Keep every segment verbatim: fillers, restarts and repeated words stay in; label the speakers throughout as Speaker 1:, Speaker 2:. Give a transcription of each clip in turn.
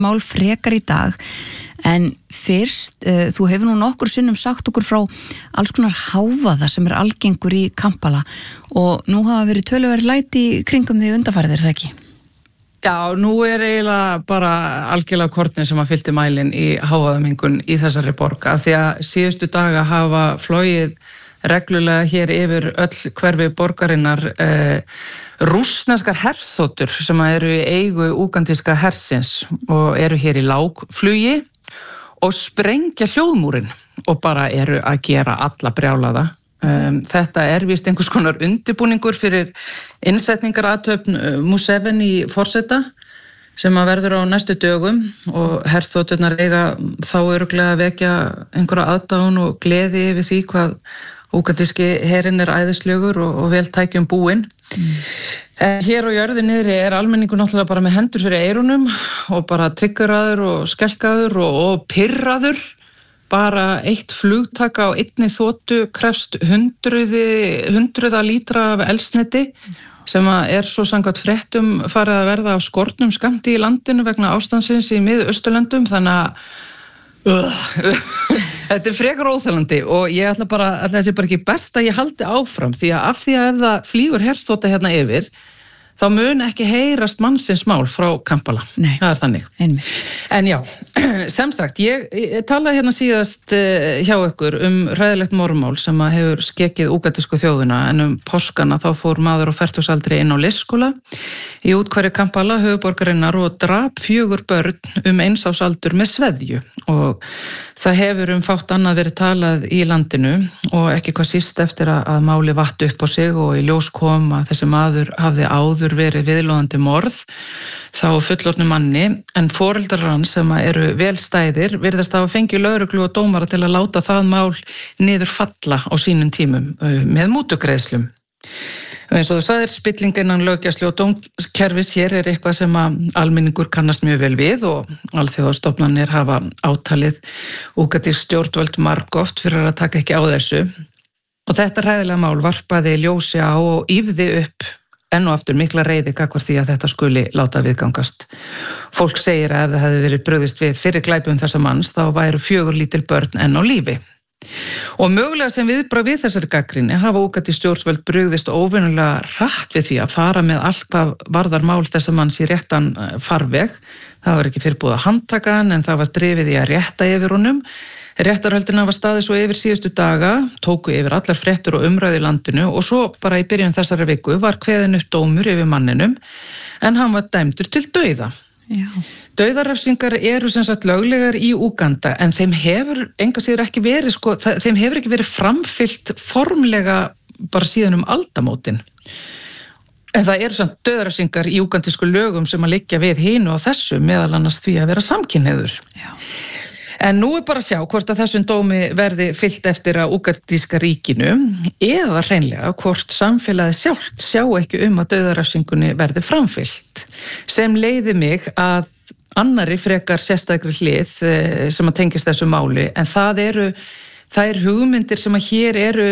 Speaker 1: mál frekar í dag, en fyrst, uh, þú hefur nú nokkur sinnum sagt okkur frá alls konar hávaða sem er algengur í Kampala og nú hafa verið töluverð læti kringum því undanfarið, er það ekki?
Speaker 2: Já, nú er eiginlega bara algjörlega kortið sem að fylgti mælinn í hávaðamengun í þessari borg, af því að síðustu daga hafa flogið reglulega hér yfir öll hverfi borgarinnar eh, rússneskar herþotur sem eru í eigu úgandíska hersins og eru hér í lágflugi og sprengja hljóðmúrin og bara eru að gera alla brjálaða. Um, þetta er víst einhvers konar undirbúningur fyrir innsetningarathöfn Museveni forseta sem að verður á næstu dögum og herþoturnar eiga þá örugglega að vekja einhverja aðdáun og gleði yfir því hvað úgandíski herinn er æðislegur og, og vel tækjum búinn. Mm. Hér á jörðu niðri er almenningur náttúrulega bara með hendur fyrir eyrunum og bara trygguraður og skelkaður og, og pirraður. Bara eitt flugtaka á einni þotu krefst hundruði, hundruða lítra af eldsneyti sem er svo samkvæmt fréttum farið að verða á skornum skammti í landinu vegna ástandsins í Mið-Austurlöndum, þannig að uh, þetta er frekar óþolandi og ég ætla bara að þessi bara ekki best að ég haldi áfram því að af því að ef það flýgur herþota hérna yfir þá mun ekki heyrast mannsins mál frá Kampala.
Speaker 1: Nei,
Speaker 2: það er þannig.
Speaker 1: Einmitt.
Speaker 2: En já, sem sagt, ég, ég talaði hérna síðast hjá ykkur um hræðilegt morðmál sem að hefur skekið úgandísku þjóðuna, en um páskana þá fór maður á fertugsaldri inn á leikskóla í úthverfi Kampala, höfuðborgarinnar, og drap fjögur börn um eins árs aldur með sveðju og það hefur um fátt annað verið talað í landinu og ekki hvað síst eftir að, að máli vatt upp á sig og í ljós kom að þessi maður hafði áður verið viðlóðandi morð þá fullorðnu manni, en foreldrar hans sem eru vel stæðir virðast hafa fengið lögreglu og dómara til að láta það mál niður falla á sínum tímum með mútugreiðslum. Eins og þú sagðir, spilling innan löggæslu og dómskerfis hér er eitthvað sem að almenningur kannast mjög vel við og alþjóðastofnanir hafa átalið úgandísk stjórnvöld margoft fyrir að taka ekki á þessu. Og þetta hræðilega mál varpaði ljósi á og ýfði upp enn og aftur mikla reiði gagnvart því að þetta skuli láta viðgangast. Fólk segir að ef það hefði verið brugðist við fyrir glæpum þessa manns þá væru fjögur lítil börn enn á lífi. Og mögulega sem viðbragð við þessari gagnrýni hafa úgandísk stjórnvöld brugðist óvenjulega hratt við því að fara með allt hvað varðar mál þessa manns í réttan farveg. Það var ekki fyrirbúið að handtaka hann en það var drifið í að rétta yfir honum. Réttarhöldin hafa staðið svo yfir síðustu daga, tóku yfir allar fréttur og umræðu í landinu og svo bara í byrjun þessari viku var kveðinn upp dómur yfir manninum en hann var dæmdur til dauða.
Speaker 1: Já.
Speaker 2: Dauðarefsingar eru sem sagt löglegar í Úganda en þeim hefur enga síður ekki verið sko, þeim hefur ekki verið framfylgt formlega bara síðan um aldamótin. En það eru samt dauðarefsingar í úgandísku lögum sem að liggja við hinu og þessu meðal annars því að vera samkynhneigður.
Speaker 1: Já.
Speaker 2: En nú er bara að sjá hvort að þessum dómi verði fylgt eftir að úgandíska ríkinu eða hreinlega hvort samfélagið sjálft sjá ekki um að dauðarefsingunni verði framfylgt. Sem leiði mig að annarri frekar sérstakri hlið sem að tengist þessu máli, en það eru það er hugmyndir sem að hér eru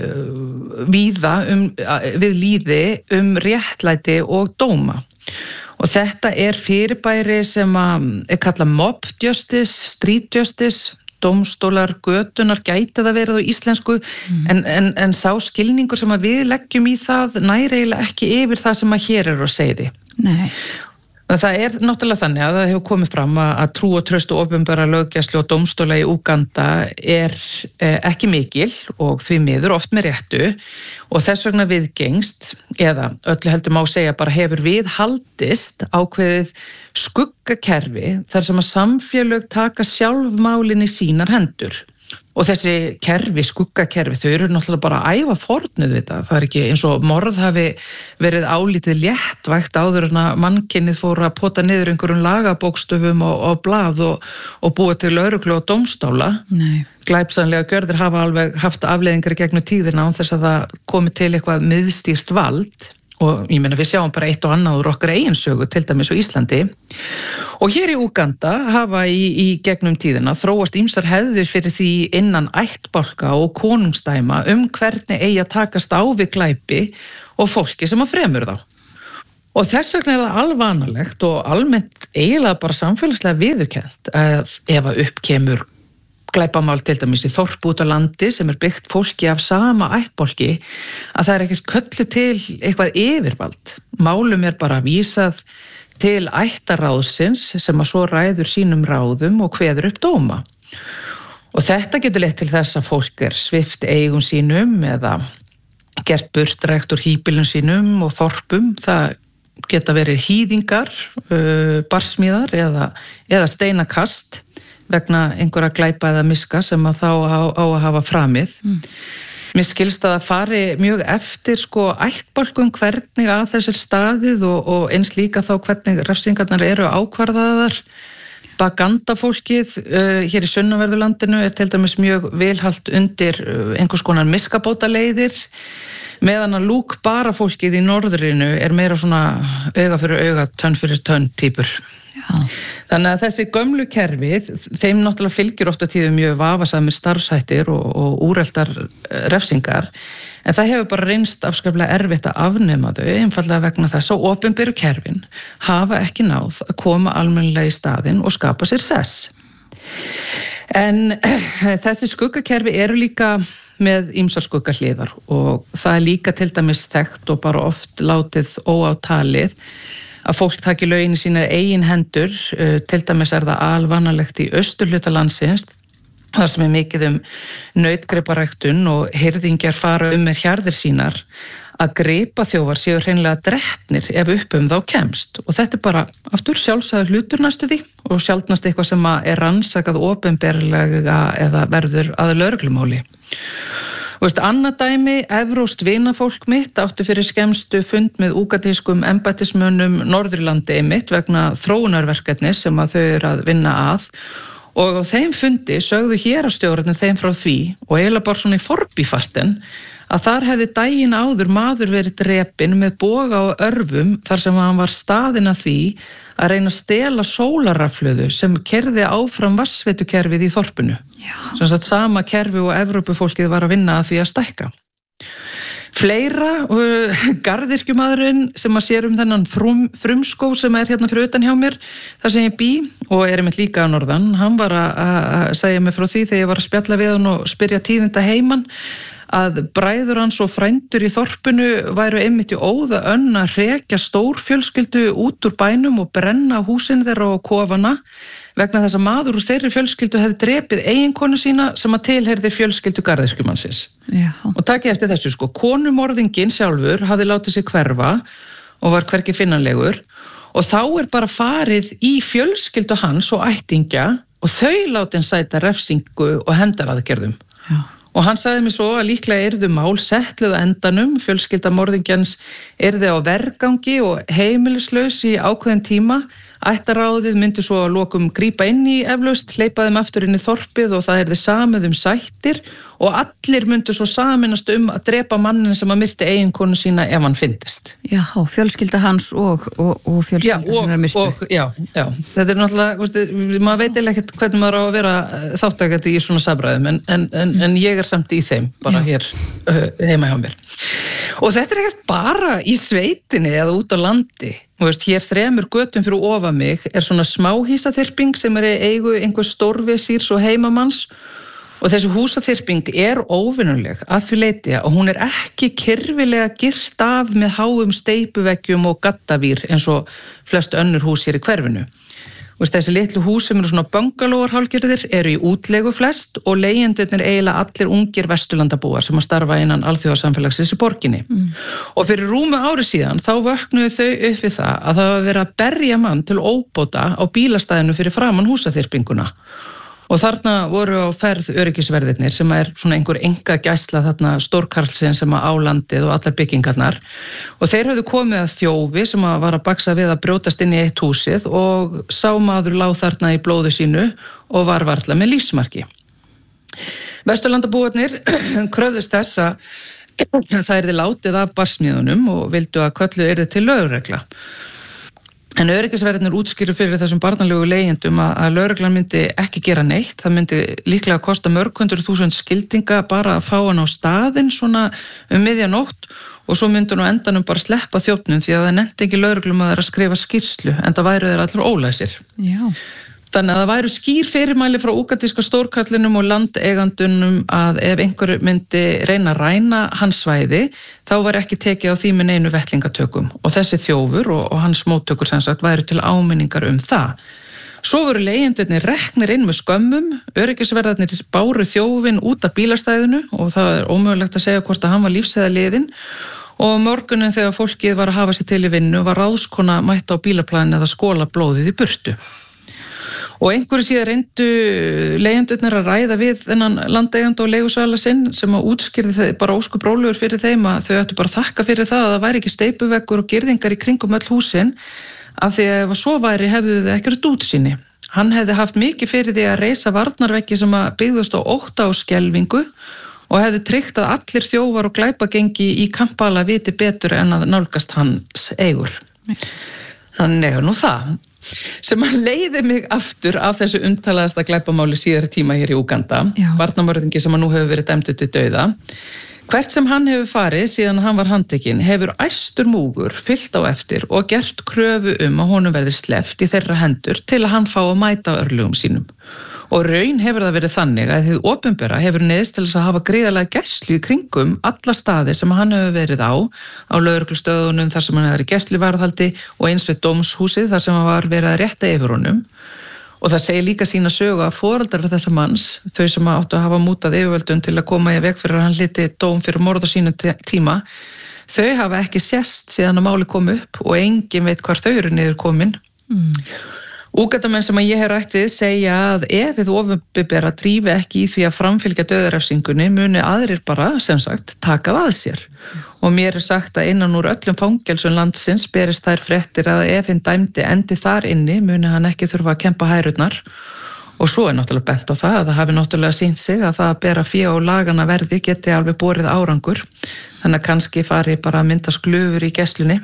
Speaker 2: víða um, við lýði um réttlæti og dóma. Og þetta er fyrirbæri sem að er kallað mob justice, street justice, dómstólar, götunar gæti það verið á íslensku, mm. en, en, en sá skilningur sem að við leggjum í það næri eiginlega ekki yfir það sem að hér er á seiði.
Speaker 1: Nei.
Speaker 2: Það er náttúrulega þannig að það hefur komið fram að trú og traust og opinbera löggæslu og dómstóla í Úganda er ekki mikil og því miður oft með réttu og þess vegna viðgengst, eða öllu heldur má segja bara hefur viðhaldist ákveðið skuggakerfi þar sem að samfélög taka sjálf málin í sínar hendur. Og þessi kerfi, skuggakerfi, þau eru náttúrulega bara að æfa fornuð við það. Það er ekki eins og morð hafi verið álítið léttvægt áður en að mannkynnið fór að pota niður einhverjum lagabókstöfum og, og blað og, og búa til lögreglu og dómstóla.
Speaker 1: Nei.
Speaker 2: Glæpsamlega gjörðir hafa alveg haft afleiðingar í gegnum tíðina án þess að það komi til eitthvað miðstýrt vald. Og ég meina við sjáum bara eitt og annað úr okkar eigin sögu, til dæmis á Íslandi. Og hér í Úganda hafa í, í gegnum tíðina þróast ýmsar hefðir fyrir því innan ættbálka og konungsdæma um hvernig eigi að takast á við glæpi og fólki sem að fremur þá. Og þess vegna er það alvanalegt og almennt eiginlega bara samfélagslega viðurkennt að ef að upp kemur glæpamál til dæmis í þorp út á landi sem er byggt fólki af sama ættbálki að það er ekkert köllu til eitthvað yfirvald. Málum er bara vísað til ættaráðsins sem að svo ræður sínum ráðum og kveður upp dóma. Og þetta getur leitt til þess að fólk er svipt eigum sínum eða gert burtrækt úr híbýlum sínum og þorpum. Það geta verið hýðingar, uh, barsmíðar eða, eða steinakast vegna einhverja glæpa eða miska sem að þá á, á að hafa framið. Mm. Mér skilst að það fari mjög eftir sko ættbálkum hvernig að þessir staðið og, og eins líka þá hvernig refsingarnar eru ákvarðaðar. Bagandafólkið uh, hér í sunnanverðurlandinu er til dæmis mjög velhalt undir uh, einhvers konar miskabótaleiðir, meðan að lúk bara fólkið í norðrinu er meira svona auga fyrir auga, tönn fyrir tönn típur. Já. Þannig að þessi gömlu kerfi, þeim náttúrulega fylgir ofta tíðum mjög vafasamir starfshættir og, og úreltar refsingar, en það hefur bara reynst afskaplega erfitt að afnema þau, einfallega vegna þess að opinberu kerfin hafa ekki náð að koma almennilega í staðinn og skapa sér sess. En þessi skuggakerfi eru líka með ýmsar skuggahliðar og það er líka til dæmis þekkt og bara oft látið óátalið að fólk taki lögin í sínar eigin hendur, til dæmis er það alvanalegt í austurhluta landsins, þar sem er mikið um nautgriparæktun og hirðingjar fara um með hjarðir sínar, að gripaþjófar séu hreinlega drepnir ef upp um þá kemst. Og þetta er bara aftur sjálfsagður hlutur næstu því og sjaldnast eitthvað sem er rannsakað opinberlega eða verður að lögreglumáli. Og veist, annað dæmi, evrópskt vinafólk mitt átti fyrir skemmstu fund með úgandískum embættismönnum Norðurlandi einmitt vegna þróunarverkefnis sem að þau eru að vinna að og á þeim fundi sögðu héraðsstjórarnir þeim frá því og eiginlega bara svona í forbífarten að þar hefði daginn áður maður verið drepinn með boga og örvum þar sem hann var staðinn að því að reyna að stela sólarrafhlöðu sem kerði áfram vatnsveitukerfið í þorpinu. Sem sagt sama kerfi og Evrópufólkið var að vinna að því að stækka. Fleira, uh, garðyrkjumaðurinn sem að sér um þennan frum, frumskó sem er hérna fyrir utan hjá mér, þar sem ég bý og er einmitt líka á norðan, hann var að, að segja mig frá því þegar ég var að spjalla við hann og spyrja tíðinda heiman að bræður hans og frændur í þorpinu væru einmitt í óða önn að hrekja stórfjölskyldu út úr bænum og brenna húsin þeirra og kofana vegna þess að maður úr þeirri fjölskyldu hefði drepið eiginkonu sína sem að tilheyrði fjölskyldu garðyrkjumannsins. Já. Og takið eftir þessu sko, konumorðinginn sjálfur hafði látið sig hverfa og var hvergi finnanlegur og þá er bara farið í fjölskyldu hans og ættingja og þau látin sæta refsingu og hefndaraðgerðum. Já. Og hann sagði mér svo að líklega yrðu mál settluð á endanum, fjölskylda morðingjans yrði á vergangi og heimilislaus í ákveðin tíma. Ættaráðið myndi svo að lokum grípa inn í eflaust, hleypa þeim aftur inn í þorpið og það yrði samið um sættir og allir myndu svo saminast um að drepa mannin sem að myrti eiginkonu sína ef hann fyndist.
Speaker 1: Já, fjölskylda hans og, og, og fjölskylda hennar myrti.
Speaker 2: Já, já, þetta er náttúrulega, veist, maður veit eða ekkert hvernig maður á að vera þáttakandi í svona samræðum, en, en, en, en ég er samt í þeim, bara já. Hér uh, heima hjá mér. Og þetta er ekkert bara í sveitinni eða út á landi. Þú veist, hér þremur götum fyrir ofan mig er svona smáhísaþyrping sem er eigu einhver stórvesírs og heimamanns og þessi húsaþyrping er óvinnuleg að því leyti að hún er ekki kyrfilega girt af með háum steipuveggjum og gaddavýr eins og flest önnur hús hér í hverfinu. Veist, þessi litlu hús sem eru svona böngalóar hálfgerðir eru í útlegu flest og leigjendurnir eiginlega allir ungir vesturlandabúar sem að starfa innan alþjóðasamfélagsins í borginni. Mm. Og fyrir rúmu ári síðan þá vöknuðu þau upp við það að það var verið að berja mann til óbóta á bílastæðinu fyrir framan húsaþyrpinguna. Og þarna voru á ferð öryggisverðirnir sem er svona einhver enga gæsla þarna stórkarlsinn sem að álandið og allar byggingarnar. Og þeir höfðu komið að þjófi sem að var að baksa við að brjótast inn í eitt húsið og sá maður lá þarna í blóðu sínu og var varla með lífsmarki. Vesturlandabúarnir kröfðust þess að það yrði látið af barsmíðunum og vildu að kölluð yrði til lögregla. En öryggisverðirnir útskýru fyrir þessum barnalegu leigjendum að, að lögreglan myndi ekki gera neitt. Það myndi líklega kosta mörg hundruð þúsund skildinga bara að fá hann á staðinn svona um miðja nótt og svo myndi hann á endanum bara sleppa þjófnum því að það nefndi ekki lögreglum að þeirra skrifa skýrslu en það væru þeir allir ólæsir.
Speaker 1: Já.
Speaker 2: Þannig að það væru skýr fyrirmæli frá úgandíska stórkarlinum og landegandunum að ef einhver myndi reyna að ræna hans svæði, þá var ekki tekið á því með neinu vettlingatökum og þessi þjófur og, og hans móttökur sem sagt væru til áminningar um það. Svo voru leigjendurnir reknir inn með skömmum, öryggisverðarnir báru þjófinn út af bílastæðinu og það er ómögulegt að segja hvort að hann var lífs eða liðinn og morgunin þegar fólkið var að hafa sér til í vinnu var ráðskona mætt á bílaplan eða skóla blóðið í burtu. Og einhverju síðan reyndu leigjendurnir að ræða við þennan landeiganda og leigusala sinn sem að útskýrði bara óskup rólegur fyrir þeim að þau ættu bara að þakka fyrir það að það væri ekki steypuveggur og girðingar í kringum öll húsin af því að ef svo væri hefðu þau ekkert útsýni. Hann hefði haft mikið fyrir því að reisa varnarveggi sem að byggðust á ótta og skelfingu og hefði tryggt að allir þjófar og glæpagengi í Kampala viti betur en að nálgast hans eigur. Þannig er nú það. Sem að leiði mig aftur af þessu umtalaðasta glæpamáli síðari tíma hér í Úganda, barnamörðingi sem að nú hefur verið dæmdur til dauða. Hvert sem hann hefur farið síðan hann var handtekinn hefur æstur múgur fylgt á eftir og gert kröfu um að honum verði sleppt í þeirra hendur til að hann fá að mæta örlugum sínum. Og raun hefur það verið þannig að hið opinbera hefur neyðst til þess að hafa gríðarlega gæslu í kringum alla staði sem hann hefur verið á, á lögreglustöðunum þar sem hann hefur verið í gæsluvarðhaldi og eins við dómshúsið þar sem hann var verið að rétta yfir honum. Og það segir líka sína sögu að foreldrar þessa manns, þau sem áttu að hafa mútað yfirvöldum til að koma í veg fyrir að hann hlyti dóm fyrir morð á sínum tíma, þau hafa ekki sést síðan að máli kom upp og enginn veit hvar þau eru niður komin. Mm. Úgandamenn sem að ég hef rætt við segja að ef þið opinbera drífi ekki í því að framfylgja dauðarefsingunni muni aðrir bara, sem sagt, taka það að sér. Og mér er sagt að innan úr öllum fangelsum landsins berist þær fréttir að ef hinn dæmdi endi þar inni muni hann ekki þurfa að kempa hærurnar. Og svo er náttúrulega bent á það að það hafi náttúrulega sýnt sig að það að bera fé og lagana verði geti alveg borið árangur. Þannig að kannski fari bara að myndast glufur í gæslunni.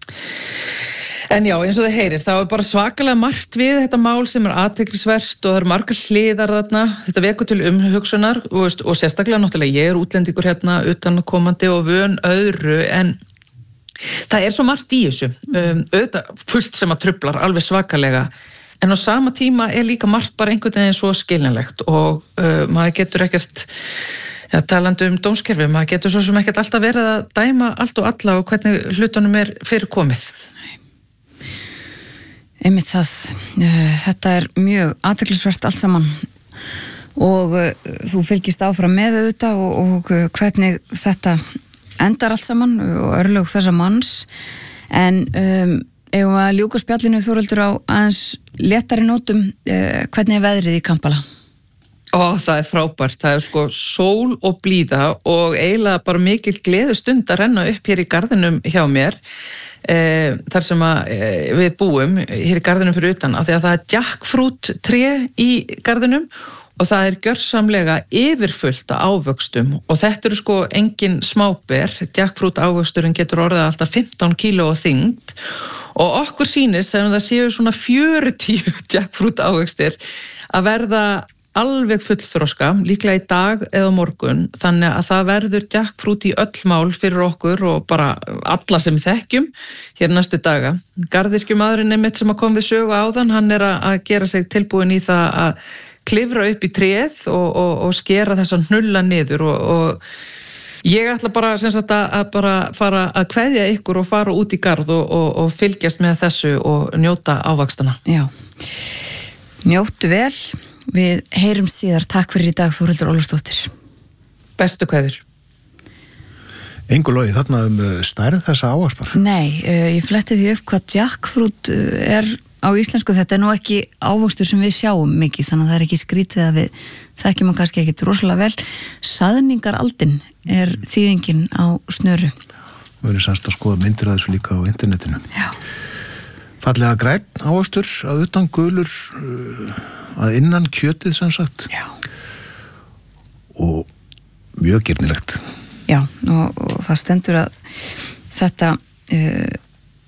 Speaker 2: En já, eins og það heyrir, það var bara svakalega margt við þetta mál sem er athyglisvert og það eru margar hliðar þarna, þetta vekur til umhugsunar og, og sérstaklega náttúrulega ég er útlendingur hérna utanakomandi og vön öðru en það er svo margt í þessu, um, auðvitað fullt sem að truflar alveg svakalega en á sama tíma er líka margt bara einhvern veginn svo skiljanlegt og uh, maður getur ekkert Já, talandi um dómskerfi, maður getur svo sem ekkert alltaf verið að dæma allt og alla og hvernig hlutunum er fyrir komið.
Speaker 1: Einmitt það, þetta er mjög athyglisvert allt saman og þú fylgist áfram með auðvitað og, og hvernig þetta endar allt saman og örlög þessa manns en um, eigum að ljúka spjallinu Þórhildur á aðeins léttari nótum, uh, hvernig er veðrið í Kampala?
Speaker 2: Ó, það er frábært, það er sko sól og blíða og eiginlega bara mikil gleðustund að renna upp hér í garðinum hjá mér Eh, þar sem að eh, við búum hér í garðinum fyrir utan af því að það er jackfruit tré í garðinum og það er gjörsamlega yfirfullt af ávöxtum og þetta eru sko engin smáber, jackfruit ávöxturinn getur orðið alltaf fimmtán kíló á þyngd og okkur sýnist sem það séu svona fjörutíu jackfruit ávöxtir að verða alveg fullþroska, líklega í dag eða morgun, þannig að það verður jackfruit í öll mál fyrir okkur og bara alla sem við þekkjum hér næstu daga. Garðyrkjumaðurinn einmitt sem að kom við sögu áðan, hann er að gera sig tilbúin í það að klifra upp í tréð og, og, og skera þessa hnulla niður og, og ég ætla bara, sem sagt, að bara fara að kveðja ykkur og fara út í garð og, og, og fylgjast með þessu og njóta ávakstana.
Speaker 1: Já, njóttu vel. Við heyrum síðar. Takk fyrir í dag, Þórhildur Ólafsdóttir.
Speaker 2: Bestu kveður.
Speaker 3: Engu logi þarna um stærð þessa ávastar?
Speaker 1: Nei, ég fletti því upp hvað jackfruit er á íslensku. Þetta er nú ekki ávöxtur sem við sjáum mikið, þannig að það er ekki skrítið að við þekkjum hann kannski ekkit rosalega vel. Saðningaraldin er þýðingin á snöru.
Speaker 3: Við erum sannst að skoða myndir að þessu líka á internetinu.
Speaker 1: Já.
Speaker 3: Fallega grænn ávöxtur, að utan gulur, að innan kjötið sem sagt.
Speaker 1: Já.
Speaker 3: Og mjög girnilegt.
Speaker 1: Já, og, og það stendur að þetta uh,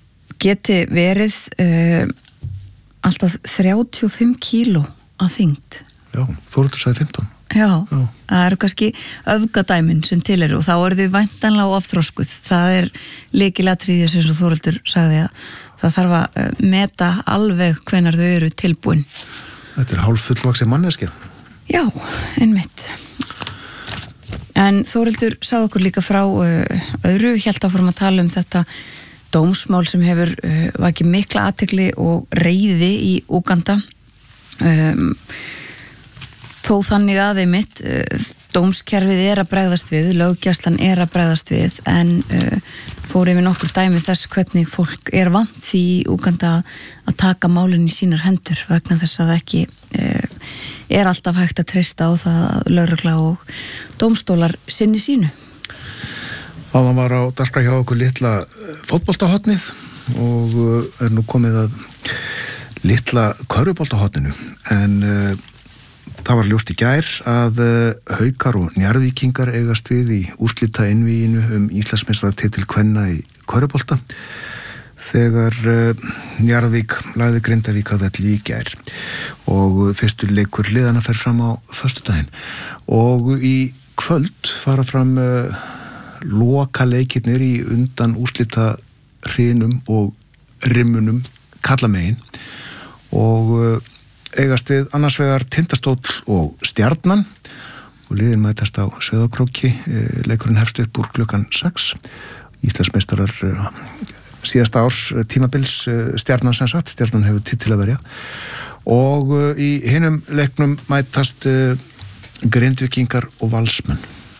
Speaker 1: geti verið uh, alltaf þrjátíu og fimm kíló að þyngd.
Speaker 3: Já, Þórhildur sagði fimmtán.
Speaker 1: Já,
Speaker 3: Já,
Speaker 1: það eru kannski öfgadæmin sem til eru og þá eru þau væntanlega og ofþroskuð. Það er lykilatriði sem svo Þórhildur sagði að það þarf að meta alveg hvenar þau eru tilbúin.
Speaker 3: Þetta er hálf fullvaxin manneskja.
Speaker 1: Já, einmitt. En Þórhildur sagði okkur líka frá uh, öðru, hélt áfram að tala um þetta dómsmál sem hefur uh, vakið mikla athygli og reiði í Úganda. Um, þó þannig að einmitt uh, dómskerfið er að bregðast við, löggæslan er að bregðast við, en uh, fór yfir nokkur dæmi þess hvernig fólk er vant því í Úganda að taka málin í sínar hendur vegna þess að ekki uh, er alltaf hægt að treysta á það að lögregla og dómstólar sinni sínu.
Speaker 3: Áðan var á dagskrá hjá okkur litla fótboltahotnið og er nú komið að litla körfuboltahotninu, en uh, það var ljóst í gær að uh, Haukar og Njarðvíkingar eigast við í úrslita einvíginu um Íslandsmeistaratitil kvenna í körfubolta þegar uh, Njarðvík lagði Grindavík að velli í gær og fyrstu leikur liðana fer fram á föstudaginn og í kvöld fara fram uh, loka leikirnir í undan úrslita hrinum og rimmunum kallamegin og uh, eigast við annars vegar Tindastóll og Stjarnan og liðin mætast á Sauðárkróki. Leikurinn hefst upp úr klukkan sex. Íslandsmeistarar síðasta árs tímabils Stjarnan sem sagt, Stjarnan hefur titil að verja og í hinum leiknum mætast Grindvíkingar og Valsmenn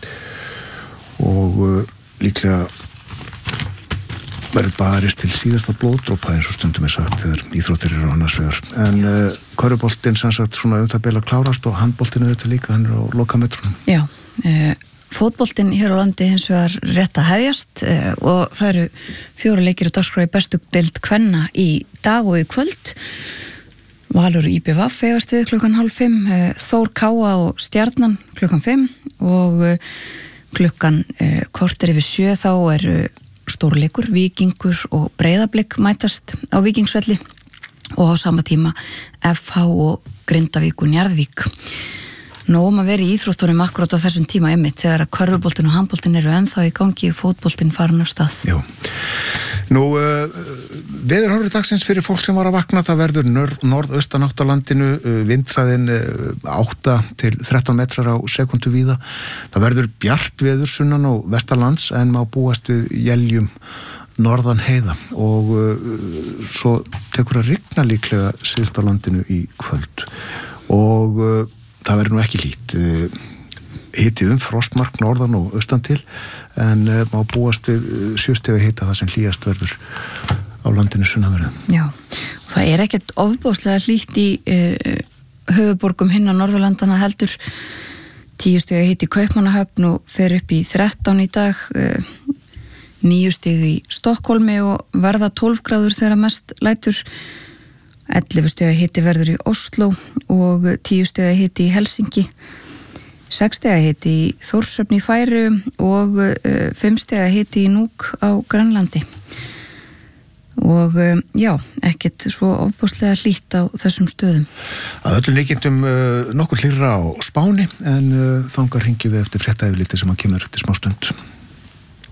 Speaker 3: og líklega verður barist til síðasta blóðdropa eins og stundum er sagt þegar íþróttir eru annars vegar. En uh, körfuboltinn sem sagt svona um það beila klárast og handboltinn auðvitað líka, hann er á lokametrunum.
Speaker 1: Já, uh, fótboltinn hér á landi hins vegar rétt að hefjast uh, og það eru fjóra leikir á dagskrá í bestu deild kvenna í dag og í kvöld. Valur í B V F eigast við klukkan hálf fimm, uh, Þór Káa og Stjarnan klukkan fimm og uh, klukkan uh, korter yfir sjö þá er uh, stórleikur, Víkingur og Breiðablik mætast á Víkingsvelli og á sama tíma F H og Grindavík og Njarðvík. Nóum að vera í íþróttunum akkurat á þessum tíma einmitt þegar að körfuboltinn og handboltinn eru ennþá í gangi og fótboltinn farin á stað.
Speaker 3: Jú. Nú, uh, veðurhorfur dagsins fyrir fólk sem var að vakna, það verður norð, norðaustan átt á landinu, uh, vindhraðin uh, átta til þrettán metrar á sekundu víða. Það verður bjart veður sunnan og vestanlands en má búast við éljum norðan heiða og uh, svo tekur að rigna líklega síðast á landinu í kvöld og uh, það verður nú ekki lít. Uh, hiti um frostmark norðan og austan til en uh, má búast við sjöstega hita það sem hlýjast verður á landinu sunnanverðu.
Speaker 1: Já, og það er ekkert ofbóðslega hlýtt í uh, höfuborgum hinn á Norðurlandana heldur. Tíu stega hiti í Kaupmannahöfn og fer upp í þrettán í dag, uh, níu stegi í Stokkólmi og verða tólf gráður þegar mest lætur. ellefu stega hiti verður í Oslo og tíu stega hiti í Helsinki. sex stega hiti í Þórshöfn í Færeyjum og uh, fimm stega hiti í Núk á Grænlandi. Og um, já, ekkert svo ofbúslega hlýtt á þessum stöðum.
Speaker 3: Að öllum líkindum uh, nokkur hlýrra á Spáni en uh, þangar hringjum við eftir fréttaefliti sem að kemur eftir smá stund.